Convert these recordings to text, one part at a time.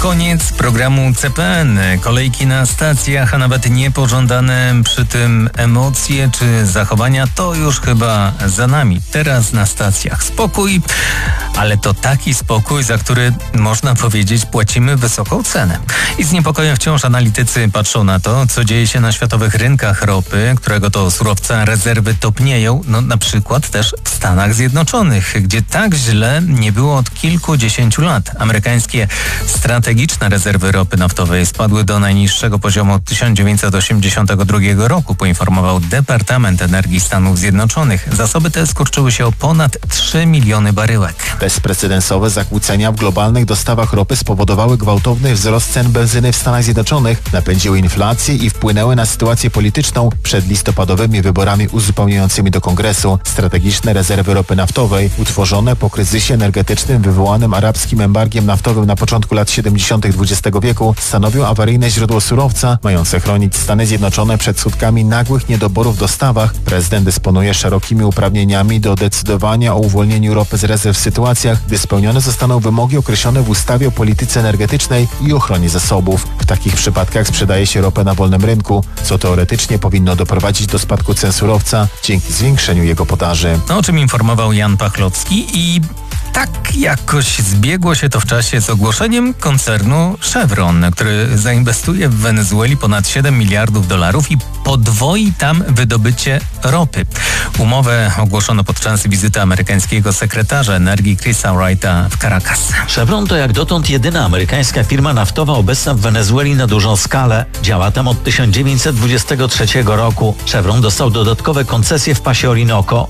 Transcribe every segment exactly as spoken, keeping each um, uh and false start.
Koniec programu C P N. Kolejki na stacjach, a nawet niepożądane przy tym emocje czy zachowania to już chyba za nami. Teraz na stacjach spokój, ale to taki spokój, za który można powiedzieć płacimy wysoką cenę. I z niepokojem wciąż analitycy patrzą na to, co dzieje się na światowych rynkach ropy, którego to surowca rezerwy topnieją, no na przykład też w Stanach Zjednoczonych, gdzie tak źle nie było od kilkudziesięciu lat. Amerykańskie strategiczne rezerwy ropy naftowej spadły do najniższego poziomu od tysiąc dziewięćset osiemdziesiątego drugiego roku, poinformował Departament Energii Stanów Zjednoczonych. Zasoby te skurczyły się o ponad trzy miliony baryłek. Bezprecedensowe zakłócenia w globalnych dostawach ropy spowodowały gwałtowny wzrost cen benzyny w Stanach Zjednoczonych, napędziły inflację i wpłynęły na sytuację polityczną przed listopadowymi wyborami uzupełniającymi do Kongresu. Strategiczne rezerwy ropy naftowej, utworzone po kryzysie energetycznym wywołanym arabskim embargiem naftowym na początku lat siedemdziesiątych dwudziestego wieku, stanowią awaryjne źródło surowca, mające chronić Stany Zjednoczone przed skutkami nagłych niedoborów w dostawach. Prezydent dysponuje szerokimi uprawnieniami do decydowania o uwolnieniu ropy z rezerw w sytuacjach, gdy spełnione zostaną wymogi określone w ustawie o polityce energetycznej i ochronie zasobów. W takich przypadkach sprzedaje się ropę na wolnym rynku, co teoretycznie powinno doprowadzić do spadku cen surowca dzięki zwiększeniu jego podaży. O czym informował Jan Pachlowski i tak jakoś zbiegło się to w czasie z ogłoszeniem koncernu Chevron, który zainwestuje w Wenezueli ponad siedem miliardów dolarów i podwoi tam wydobycie ropy. Umowę ogłoszono podczas wizyty amerykańskiego sekretarza energii Chrisa Wrighta w Caracas. Chevron to jak dotąd jedyna amerykańska firma naftowa obecna w Wenezueli na dużą skalę. Działa tam od tysiąc dziewięćset dwudziestego trzeciego roku. Chevron dostał dodatkowe koncesje w pasie Orinoco.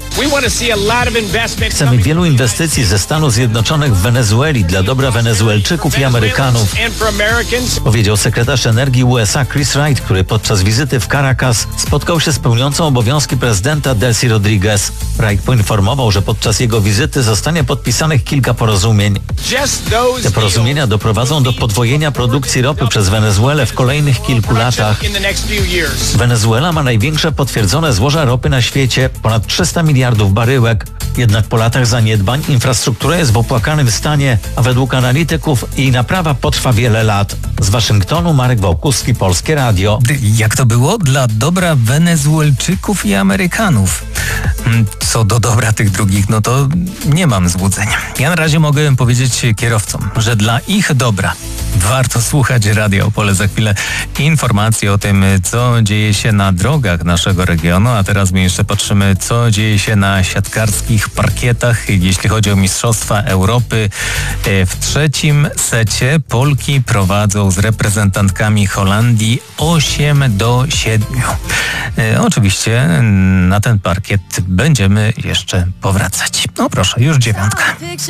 Chcemy wielu inwestycji ze Stanów Zjednoczonych w Wenezueli dla dobra Wenezuelczyków i Amerykanów, powiedział sekretarz energii U S A Chris Wright, który podczas wizyty w Caracas spotkał się z pełniącą obowiązki prezydenta Delcy Rodriguez. Wright poinformował, że podczas jego wizyty zostanie podpisanych kilka porozumień. Te porozumienia doprowadzą do podwojenia produkcji ropy przez Wenezuelę w kolejnych kilku latach. Wenezuela ma największe potwierdzone złoża ropy na świecie, ponad trzysta miliardów baryłek. Jednak po latach zaniedbań infrastruktura jest w opłakanym stanie, a według analityków jej naprawa potrwa wiele lat. Z Waszyngtonu Marek Wałkuski, Polskie Radio. Jak to było? Dla dobra Wenezuelczyków i Amerykanów. Co do dobra tych drugich, no to nie mam złudzeń. Ja na razie mogę powiedzieć kierowcom, że dla ich dobra warto słuchać Radia Opole. Za chwilę informacje o tym, co dzieje się na drogach naszego regionu, a teraz my jeszcze patrzymy, co dzieje się na siatkarskich parkietach, jeśli chodzi o Mistrzostwa Europy. W trzecim secie Polki prowadzą z reprezentantkami Holandii osiem do siedmiu. Oczywiście na ten parkiet będziemy jeszcze powracać. No proszę, już dziewiątka.